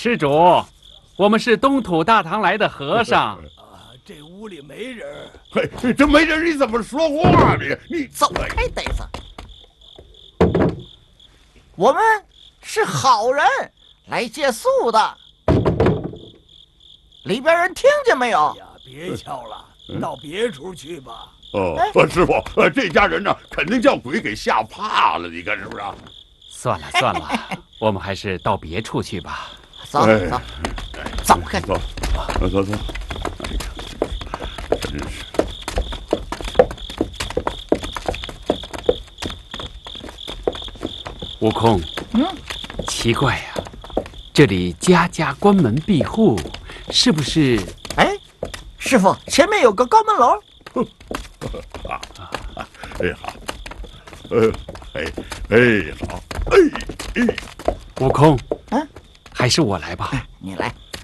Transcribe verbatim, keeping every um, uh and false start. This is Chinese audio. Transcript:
施主，我们是东土大唐来的和尚。 啊，这屋里没人。 嘿，这没人你怎么说话呢？你走开，呆子！我们是好人，来借宿的。里边人听见没有？ 呀，别敲了，到别处去吧。 哦，师傅，呃，这家人呢，肯定叫鬼给吓怕了，你看是不是？ 算了算了，我们还是到别处去吧。 走走，走开， 走，走走走。哎呀，真是。 悟空， 嗯， 奇怪呀、啊，这里家家关门闭户，是不是？ 哎，师傅，前面有个高门楼。 啊啊！哎好，呃，哎哎好，哎哎。 悟空， 嗯， 还是我来吧。 你来。